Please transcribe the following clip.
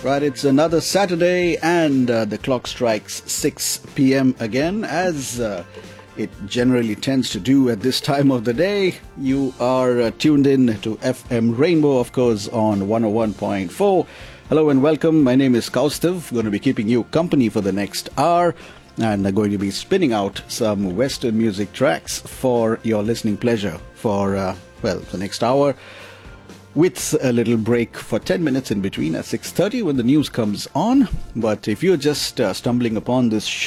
Right, it's another Saturday and the clock strikes 6 p.m. again, as it generally tends to do at this time of the day. You are tuned in to FM Rainbow, of course, on 101.4. Hello and welcome. My name is Kaustav. Going to be keeping you company for the next hour, and I'm going to be spinning out some Western music tracks for your listening pleasure for, the next hour, with a little break for 10 minutes in between at 6:30 when the news comes on. But if you're just stumbling upon this